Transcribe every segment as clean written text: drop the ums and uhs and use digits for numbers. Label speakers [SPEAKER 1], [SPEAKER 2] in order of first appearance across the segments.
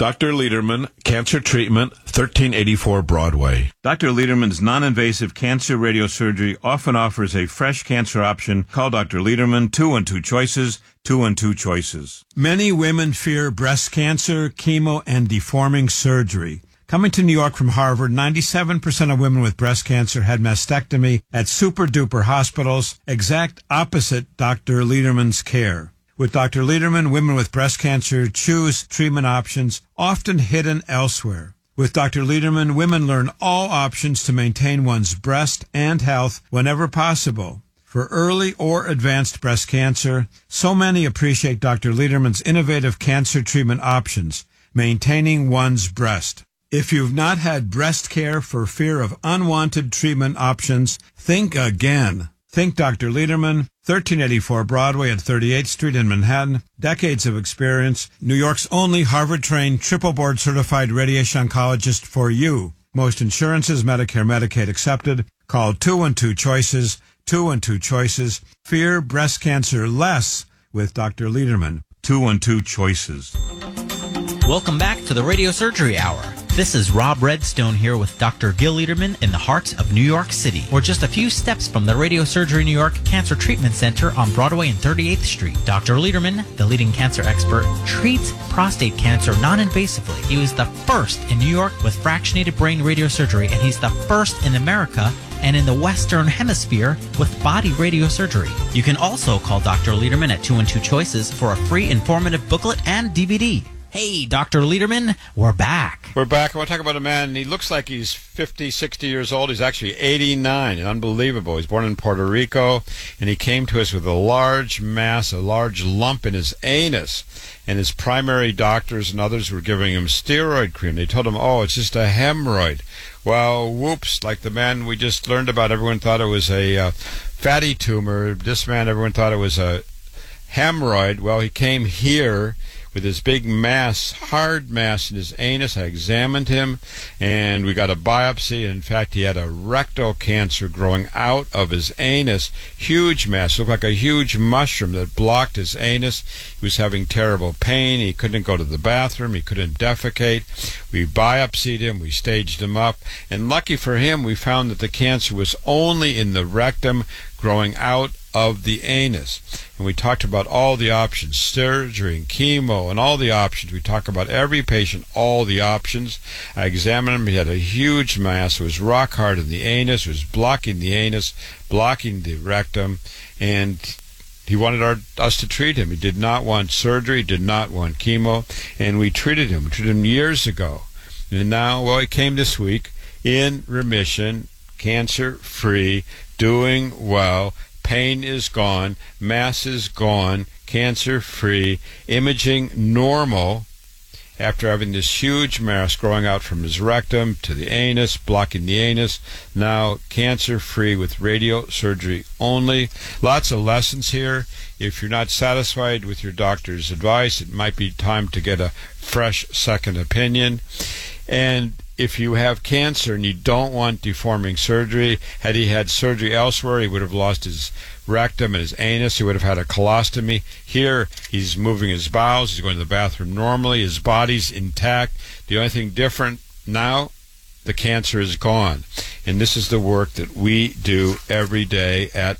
[SPEAKER 1] Dr. Lederman, Cancer Treatment, 1384 Broadway. Dr. Lederman's non-invasive cancer radiosurgery often offers a fresh cancer option. Call Dr. Lederman, 212 Choices, 212 Choices.
[SPEAKER 2] Many women fear breast cancer, chemo, and deforming surgery. Coming to New York from Harvard, 97% of women with breast cancer had mastectomy at super-duper hospitals, exact opposite Dr. Lederman's care. With Dr. Lederman, women with breast cancer choose treatment options often hidden elsewhere. With Dr. Lederman, women learn all options to maintain one's breast and health whenever possible. For early or advanced breast cancer, so many appreciate Dr. Lederman's innovative cancer treatment options, maintaining one's breast. If you've not had breast care for fear of unwanted treatment options, think again. Think Dr. Lederman, 1384 Broadway at 38th Street in Manhattan. Decades of experience. New York's only Harvard-trained, triple board-certified radiation oncologist for you. Most insurances, Medicare, Medicaid accepted. Call 212 Choices, 212 Choices. Fear breast cancer less with Dr. Lederman.
[SPEAKER 1] 212 Choices.
[SPEAKER 3] Welcome back to the Radio Surgery Hour. This is Rob Redstone here with Dr. Gil Lederman in the heart of New York City. We're just a few steps from the Radio Surgery New York Cancer Treatment Center on Broadway and 38th Street. Dr. Lederman, the leading cancer expert, treats prostate cancer non-invasively. He was the first in New York with fractionated brain radiosurgery, and he's the first in America and in the Western Hemisphere with body radiosurgery. You can also call Dr. Lederman at 212 Choices for a free informative booklet and DVD. Hey, Dr. Lederman, we're back.
[SPEAKER 4] We're back. I want to talk about a man. He looks like he's 50, 60 years old. He's actually 89. Unbelievable. He's born in Puerto Rico, and he came to us with a large mass, a large lump in his anus. And his primary doctors and others were giving him steroid cream. They told him, oh, it's just a hemorrhoid. Well, whoops, like the man we just learned about, everyone thought it was a fatty tumor. This man, everyone thought it was a hemorrhoid. Well, he came here with this big mass, hard mass in his anus. I examined him, and we got a biopsy. And in fact, he had a rectal cancer growing out of his anus. Huge mass, looked like a huge mushroom that blocked his anus. He was having terrible pain. He couldn't go to the bathroom. He couldn't defecate. We biopsied him. We staged him up. And lucky for him, we found that the cancer was only in the rectum, growing out of the anus. And we talked about all the options, surgery and chemo and all the options. We talk about every patient, all the options. I examined him. He had a huge mass. It was rock hard in the anus. It was blocking the anus, blocking the rectum, and he wanted us to treat him. He did not want surgery, did not want chemo, and we treated him. We treated him years ago. And now, well, he came this week in remission, cancer-free, doing well. Pain is gone, mass is gone, cancer-free, imaging normal after having this huge mass growing out from his rectum to the anus, blocking the anus, now cancer-free with radiosurgery only. Lots of lessons here. If you're not satisfied with your doctor's advice, it might be time to get a fresh second opinion. And if you have cancer and you don't want deforming surgery, had he had surgery elsewhere, he would have lost his rectum and his anus. He would have had a colostomy. Here, he's moving his bowels. He's going to the bathroom normally. His body's intact. The only thing different now, the cancer is gone. And this is the work that we do every day at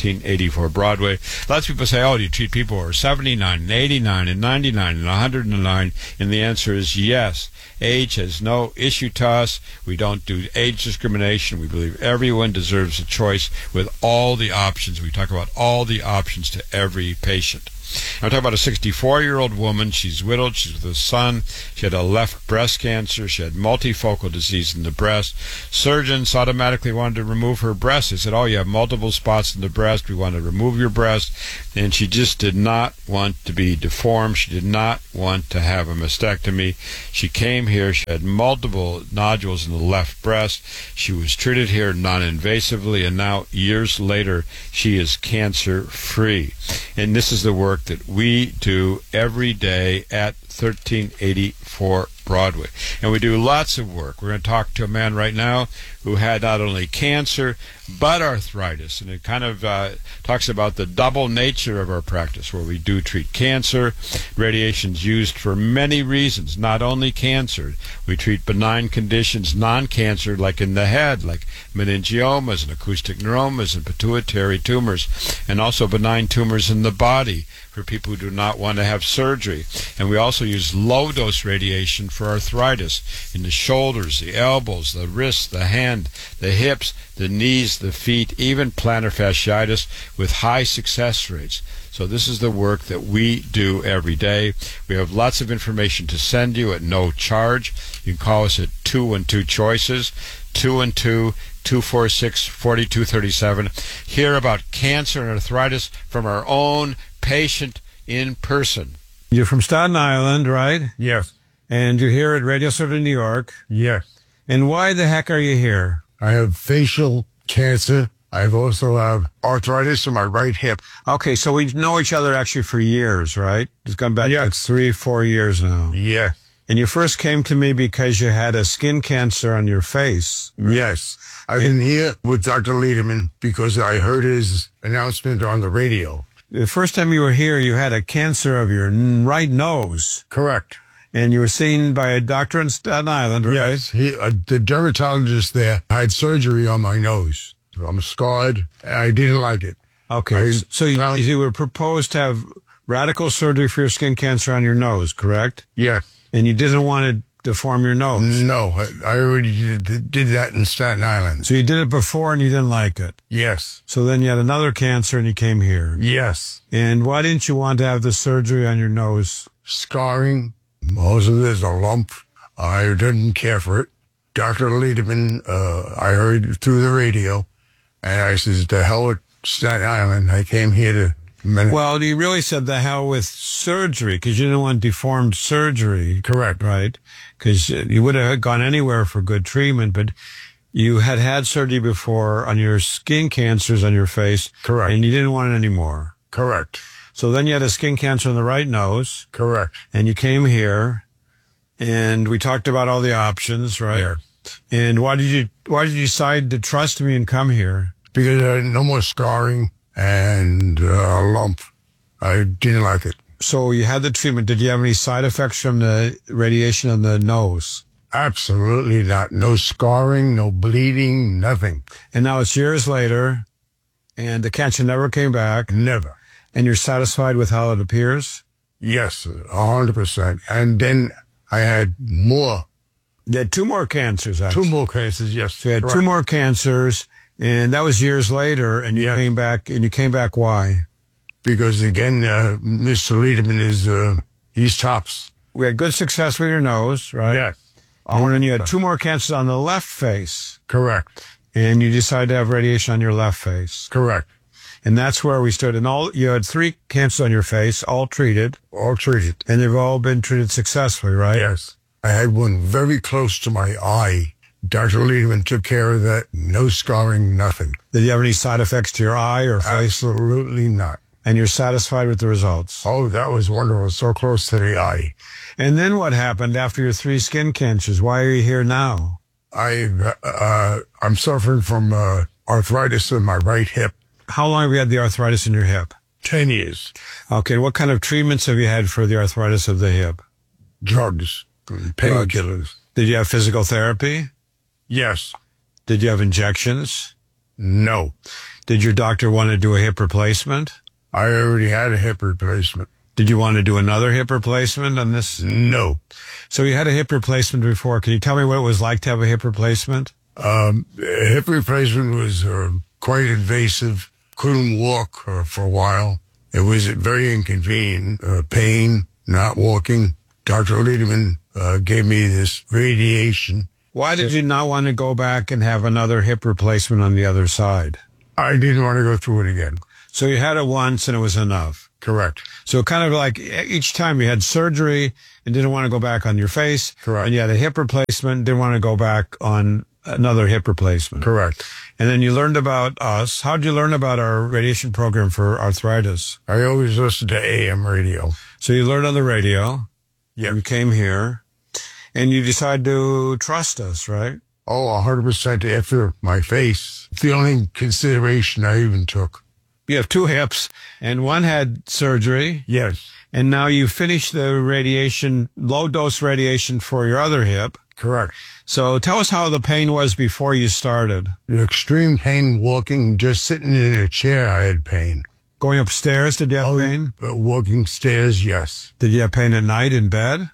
[SPEAKER 4] 1384 Broadway. Lots of people say, oh, do you treat people who are 79 and 89 and 99 and 109? And the answer is yes. Age has no issue to us. We don't do age discrimination. We believe everyone deserves a choice with all the options. We talk about all the options to every patient. I'm talking about a 64-year-old woman. She's widowed. She's with a son. She had a left breast cancer. She had multifocal disease in the breast. Surgeons automatically wanted to remove her breast. They said, oh, you have multiple spots in the breast. We want to remove your breast. And she just did not want to be deformed. She did not want to have a mastectomy. She came here. She had multiple nodules in the left breast. She was treated here non-invasively, and now, years later, she is cancer-free. And this is the work that we do every day at 1384 Broadway. And we do lots of work. We're going to talk to a man right now who had not only cancer, but arthritis. And it kind of talks about the double nature of our practice, where we do treat cancer. Radiation's used for many reasons, not only cancer. We treat benign conditions, non-cancer, like in the head, like meningiomas and acoustic neuromas and pituitary tumors, and also benign tumors in the body for people who do not want to have surgery. And we also use low-dose radiation for arthritis in the shoulders, the elbows, the wrists, the hand, the hips, the knees, the feet, even plantar fasciitis with high success rates. So this is the work that we do every day. We have lots of information to send you at no charge. You can call us at 212-CHOICES, 212-246-4237. Hear about cancer and arthritis from our own patient in person.
[SPEAKER 2] You're from Staten Island, right?
[SPEAKER 5] Yes.
[SPEAKER 2] And you're here at Radio Surgery New York.
[SPEAKER 5] Yes.
[SPEAKER 2] And why the heck are you here?
[SPEAKER 5] I have facial cancer. I also have arthritis in my right hip.
[SPEAKER 2] Okay, so we know each other actually for years, right? It's gone back like 3-4 years now.
[SPEAKER 5] Yeah.
[SPEAKER 2] And you first came to me because you had a skin cancer on your face.
[SPEAKER 5] Yes. I've been here with Dr. Lederman because I heard his announcement on the radio.
[SPEAKER 2] The first time you were here, you had a cancer of your right nose.
[SPEAKER 5] Correct.
[SPEAKER 2] And you were seen by a doctor in Staten Island, right?
[SPEAKER 5] Yes. The dermatologist there had surgery on my nose. I'm scarred. I didn't like it.
[SPEAKER 2] Okay. So you were proposed to have radical surgery for your skin cancer on your nose, correct?
[SPEAKER 5] Yeah.
[SPEAKER 2] And you didn't want to deform your nose?
[SPEAKER 5] No. I already did that in Staten Island.
[SPEAKER 2] So you did it before and you didn't like it?
[SPEAKER 5] Yes.
[SPEAKER 2] So then you had another cancer and you came here?
[SPEAKER 5] Yes.
[SPEAKER 2] And why didn't you want to have the surgery on your nose?
[SPEAKER 5] Scarring. Most of it is a lump. I didn't care for it. Dr. Lederman, I heard through the radio, and I said, to hell with Staten Island. I came here to...
[SPEAKER 2] Well, you really said the hell with surgery because you didn't want deformed surgery.
[SPEAKER 5] Correct.
[SPEAKER 2] Right? Because you would have gone anywhere for good treatment, but you had surgery before on your skin cancers on your face.
[SPEAKER 5] Correct.
[SPEAKER 2] And you didn't want it anymore.
[SPEAKER 5] Correct.
[SPEAKER 2] So then you had a skin cancer on the right nose.
[SPEAKER 5] Correct.
[SPEAKER 2] And you came here, and we talked about all the options, right?
[SPEAKER 5] Yeah.
[SPEAKER 2] And why did you decide to trust me and come here?
[SPEAKER 5] Because I had no more scarring and a lump. I didn't like it.
[SPEAKER 2] So you had the treatment. Did you have any side effects from the radiation on the nose?
[SPEAKER 5] Absolutely not. No scarring, no bleeding, nothing.
[SPEAKER 2] And now it's years later, and the cancer never came back.
[SPEAKER 5] Never.
[SPEAKER 2] And you're satisfied with how it appears?
[SPEAKER 5] Yes, 100%. And then I had more.
[SPEAKER 2] You had 2 more cancers, actually.
[SPEAKER 5] 2 more cancers, yes.
[SPEAKER 2] So you had 2 more cancers, and that was years later, and you came back, and you came back why?
[SPEAKER 5] Because, again, Mr. Lederman he's tops.
[SPEAKER 2] We had good success with your nose, right?
[SPEAKER 5] Yes.
[SPEAKER 2] And then you had 2 more cancers on the left face.
[SPEAKER 5] Correct.
[SPEAKER 2] And you decided to have radiation on your left face.
[SPEAKER 5] Correct.
[SPEAKER 2] And that's where we stood. And you had 3 cancers on your face, all treated.
[SPEAKER 5] All treated.
[SPEAKER 2] And they've all been treated successfully, right?
[SPEAKER 5] Yes. I had one very close to my eye. Dr. Lederman took care of that. No scarring, nothing.
[SPEAKER 2] Did you have any side effects to your eye or face?
[SPEAKER 5] Absolutely not.
[SPEAKER 2] And you're satisfied with the results?
[SPEAKER 5] Oh, that was wonderful. So close to the eye.
[SPEAKER 2] And then what happened after your 3 skin cancers? Why are you here now?
[SPEAKER 5] I'm suffering from arthritis in my right hip.
[SPEAKER 2] How long have you had the arthritis in your hip?
[SPEAKER 5] 10 years.
[SPEAKER 2] Okay. What kind of treatments have you had for the arthritis of the hip?
[SPEAKER 5] Drugs. Painkillers.
[SPEAKER 2] Did you have physical therapy?
[SPEAKER 5] Yes.
[SPEAKER 2] Did you have injections?
[SPEAKER 5] No.
[SPEAKER 2] Did your doctor want to do a hip replacement?
[SPEAKER 5] I already had a hip replacement.
[SPEAKER 2] Did you want to do another hip replacement on this?
[SPEAKER 5] No.
[SPEAKER 2] So you had a hip replacement before. Can you tell me what it was like to have a hip replacement?
[SPEAKER 5] Hip replacement was quite invasive. Couldn't walk for a while. It was very inconvenient. Pain, not walking. Dr. Lederman gave me this radiation.
[SPEAKER 2] Why did you not want to go back and have another hip replacement on the other side?
[SPEAKER 5] I didn't want to go through it again.
[SPEAKER 2] So you had it once and it was enough.
[SPEAKER 5] Correct.
[SPEAKER 2] So kind of like each time you had surgery and didn't want to go back on your face.
[SPEAKER 5] Correct.
[SPEAKER 2] And you had a hip replacement, didn't want to go back on another hip replacement.
[SPEAKER 5] Correct.
[SPEAKER 2] And then you learned about us. How did you learn about our radiation program for arthritis?
[SPEAKER 5] I always listened to AM radio.
[SPEAKER 2] So you learned on the radio.
[SPEAKER 5] Yeah.
[SPEAKER 2] You came here. And you decide to trust us, right?
[SPEAKER 5] Oh, 100% after my face. It's the only consideration I even took.
[SPEAKER 2] You have two hips, and one had surgery,
[SPEAKER 5] Yes,
[SPEAKER 2] and now you finished the radiation, low-dose radiation for your other hip.
[SPEAKER 5] correct.
[SPEAKER 2] So tell us how the pain was before you started.
[SPEAKER 5] The extreme pain walking, just sitting in a chair, I had pain.
[SPEAKER 2] Going upstairs, did you have pain?
[SPEAKER 5] But walking stairs, yes.
[SPEAKER 2] Did you have pain at night in bed?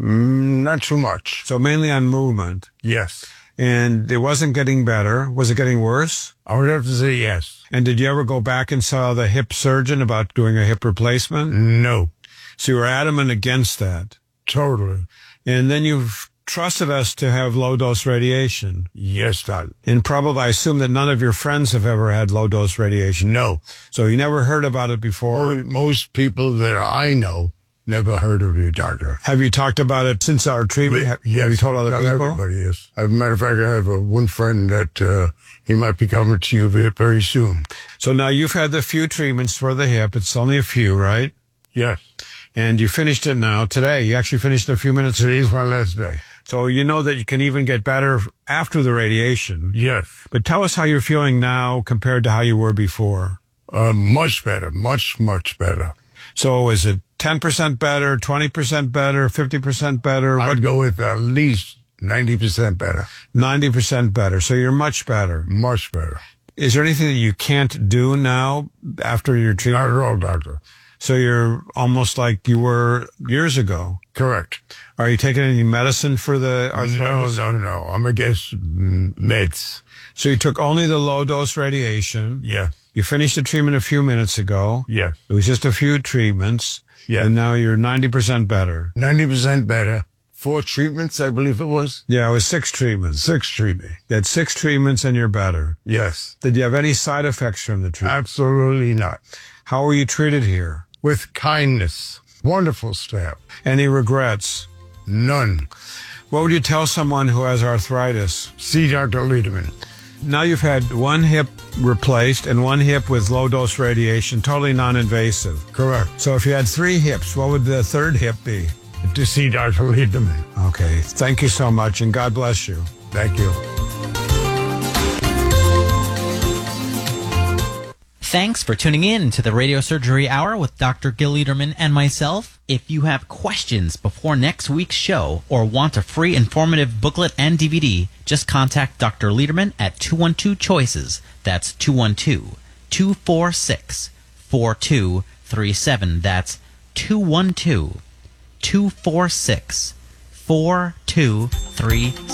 [SPEAKER 5] Not too much.
[SPEAKER 2] So mainly on movement.
[SPEAKER 5] Yes.
[SPEAKER 2] And it wasn't getting better. Was it getting worse?
[SPEAKER 5] I would have to say yes.
[SPEAKER 2] And did you ever go back and saw the hip surgeon about doing a hip replacement?
[SPEAKER 5] No.
[SPEAKER 2] So you were adamant against that.
[SPEAKER 5] Totally.
[SPEAKER 2] And then you've trusted us to have low-dose radiation.
[SPEAKER 5] Yes, Doc.
[SPEAKER 2] And probably, I assume that none of your friends have ever had low-dose radiation.
[SPEAKER 5] No.
[SPEAKER 2] So you never heard about it before.
[SPEAKER 5] Most people that I know never heard of you, doctor.
[SPEAKER 2] Have you talked about it since our treatment? Have you told other people?
[SPEAKER 5] Everybody is. As a matter of fact, I have one friend that he might be coming to you very soon.
[SPEAKER 2] So now you've had the few treatments for the hip. It's only a few, right?
[SPEAKER 5] Yes.
[SPEAKER 2] And you finished it now today. You actually finished a few minutes.
[SPEAKER 5] Today's my last day.
[SPEAKER 2] So you know that you can even get better after the radiation.
[SPEAKER 5] Yes.
[SPEAKER 2] But tell us how you're feeling now compared to how you were before.
[SPEAKER 5] Much better. Much, much better.
[SPEAKER 2] So is it 10% better, 20% better, 50% better?
[SPEAKER 5] I'd go with at least 90% better.
[SPEAKER 2] 90% better. So you're much better.
[SPEAKER 5] Much better.
[SPEAKER 2] Is there anything that you can't do now after your
[SPEAKER 5] Not
[SPEAKER 2] treatment?
[SPEAKER 5] at all, doctor.
[SPEAKER 2] So you're almost like you were years ago.
[SPEAKER 5] Correct.
[SPEAKER 2] Are you taking any medicine for the arthritis?
[SPEAKER 5] No. I'm against meds.
[SPEAKER 2] So you took only the low-dose radiation.
[SPEAKER 5] Yeah.
[SPEAKER 2] You finished the treatment a few minutes ago.
[SPEAKER 5] Yeah.
[SPEAKER 2] It was just a few treatments.
[SPEAKER 5] Yeah.
[SPEAKER 2] And now you're 90% better.
[SPEAKER 5] 90% better. 4 treatments, I believe it was.
[SPEAKER 2] Yeah, it was 6 treatments.
[SPEAKER 5] 6 treatments.
[SPEAKER 2] You had 6 treatments and you're better.
[SPEAKER 5] Yes.
[SPEAKER 2] Did you have any side effects from the treatment?
[SPEAKER 5] Absolutely not.
[SPEAKER 2] How were you treated here?
[SPEAKER 5] With kindness. Wonderful staff.
[SPEAKER 2] Any regrets?
[SPEAKER 5] None.
[SPEAKER 2] What would you tell someone who has arthritis?
[SPEAKER 5] See Dr. Lederman.
[SPEAKER 2] Now you've had one hip replaced and one hip with low-dose radiation, totally non-invasive.
[SPEAKER 5] Correct.
[SPEAKER 2] So if you had 3 hips, what would the third hip be?
[SPEAKER 5] To see Dr. Lederman.
[SPEAKER 2] Okay. Thank you so much, and God bless you.
[SPEAKER 5] Thank you.
[SPEAKER 3] Thanks for tuning in to the Radio Surgery Hour with Dr. Gil Lederman and myself. If you have questions before next week's show or want a free informative booklet and DVD, just contact Dr. Lederman at 212-CHOICES. That's 212-246-4237. That's 212-246-4237.